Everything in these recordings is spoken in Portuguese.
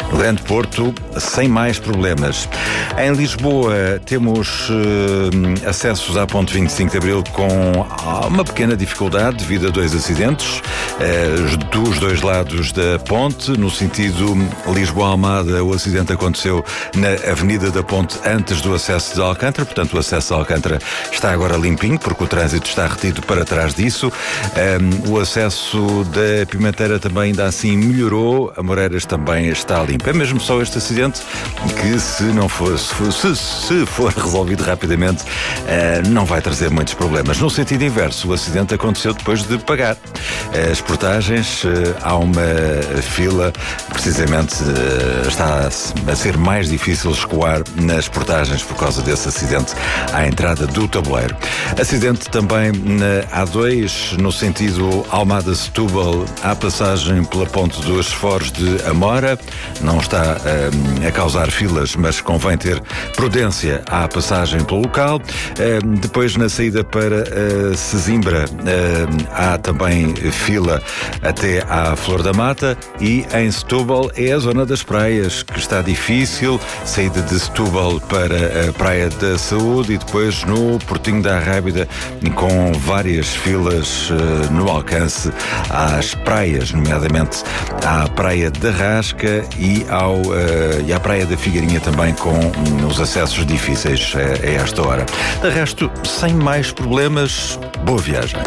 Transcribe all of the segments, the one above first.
No Grande Porto, sem mais problemas. Em Lisboa, temos acessos à ponte 25 de Abril com uma pequena dificuldade devido a dois acidentes dos dois lados da ponte. No sentido Lisboa-Almada, o acidente aconteceu na Avenida da Ponte antes do acesso de Alcântara, portanto o acesso a Alcântara está agora limpinho porque o trânsito está retido para trás disso. O acesso da Pimenteira também ainda assim melhorou, a Moreiras também está limpa. É mesmo só este acidente que, se for resolvido rapidamente, não vai trazer muitos problemas. No sentido inverso, o acidente aconteceu depois de pagar as portagens. Há uma fila, precisamente está a ser mais difícil escoar nas portagens por causa desse acidente à entrada do tabuleiro. Acidente também na A2, no sentido Almada-Setúbal, à passagem pela ponte dos Foros de Amora. Não está a causar filas, mas convém ter prudência à passagem pelo local. Depois, na saída para Sesimbra, há também fila até à Flor da Mata, e em Setúbal é a zona das praias que está difícil, saída de Setúbal para a Praia da Saúde e depois no Portinho da Arrábida, com várias filas no alcance às praias, nomeadamente à Praia da Rasca e à Praia da Figueirinha também, com os acessos difíceis a esta hora. De resto, sem mais problemas, boa viagem.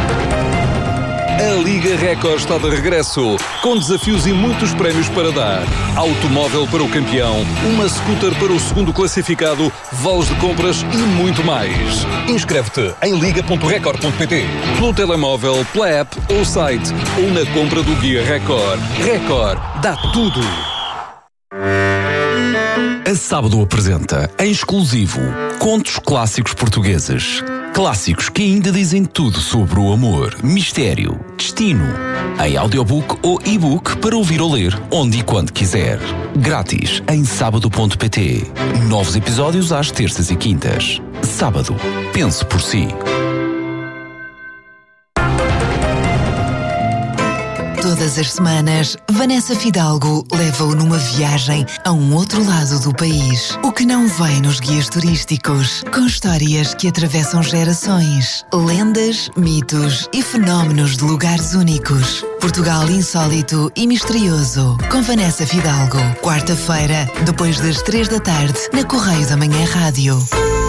A Liga Record está de regresso, com desafios e muitos prémios para dar. Automóvel para o campeão, uma scooter para o segundo classificado, vales de compras e muito mais. Inscreve-te em liga.record.pt, pelo telemóvel, pela app ou site, ou na compra do Guia Record. Record, dá tudo! A Sábado apresenta, em exclusivo, contos clássicos portugueses. Clássicos que ainda dizem tudo sobre o amor, mistério, destino. Em audiobook ou e-book para ouvir ou ler, onde e quando quiser. Grátis em sábado.pt. Novos episódios às terças e quintas. Sábado. Pense por si. Todas as semanas, Vanessa Fidalgo leva-o numa viagem a um outro lado do país. O que não vem nos guias turísticos, com histórias que atravessam gerações, lendas, mitos e fenómenos de lugares únicos. Portugal insólito e misterioso, com Vanessa Fidalgo. Quarta-feira, depois das 3 da tarde, na Correio da Manhã Rádio.